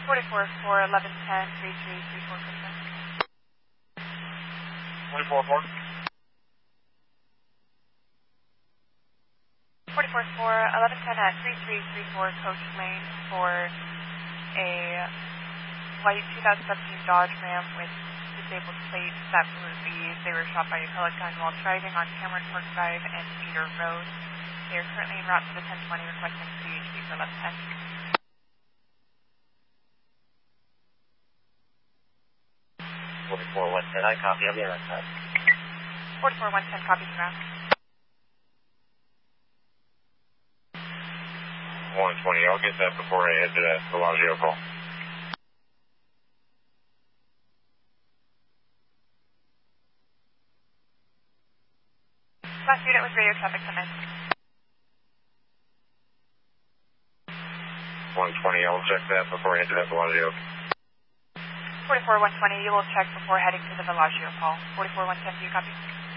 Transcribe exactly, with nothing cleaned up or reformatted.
forty-four four, eleven ten, three three three four, Krishna. forty-four four. forty-four four, eleven ten at three three three four Coach Lane for a white two thousand seventeen Dodge Ram with disabled plates that blew leaves. They were shot by a pellet gun while driving on Cameron Park Drive and Cedar Road. They are currently en route to the ten twenty requesting C H P for eleven ten. forty-four one ten, I copy. I'm here on time. forty-four one ten, copy from ground. one twenty, I'll get that before I head to that Bellagio call. Last unit with radio traffic, come in. one twenty, I'll check that before I head to that Bellagio. forty-four one twenty, you will check before heading to the Bellagio call. forty-four one ten, do you copy?